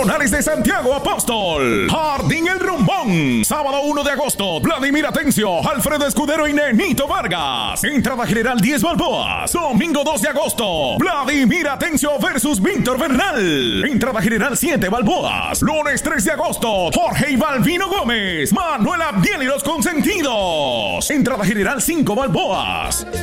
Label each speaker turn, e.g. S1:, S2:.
S1: Nacionales de Santiago Apóstol. Jardín El Rumbón. Sábado 1 de agosto, Vladimir Atencio, Alfredo Escudero y Nenito Vargas. Entrada general 10 balboas. Domingo 2 de agosto, Vladimir Atencio versus Víctor Bernal. Entrada general 7 balboas. Lunes 3 de agosto, Jorge y Balvino Gómez, Manuel Abdiel y los Consentidos. Entrada general 5 balboas.